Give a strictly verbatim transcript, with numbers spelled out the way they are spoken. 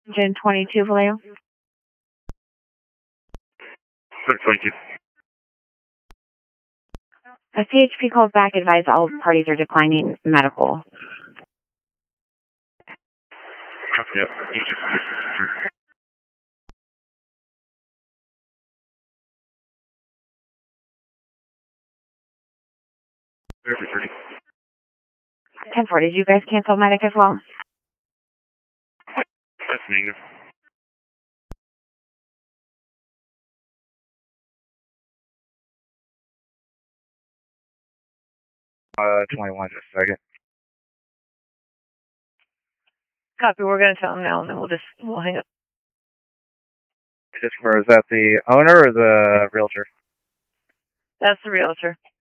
Engine twenty-two, Vallejo. twenty-two. A C H P calls back, advise all parties are declining medical. Copy, yep. thirty. ten four, did you guys cancel medic as well? That's negative. Uh, twenty-one, just a second. Copy, we're going to tell him now, and then we'll just, we'll hang up. Just for, is that the owner or the realtor? That's the realtor.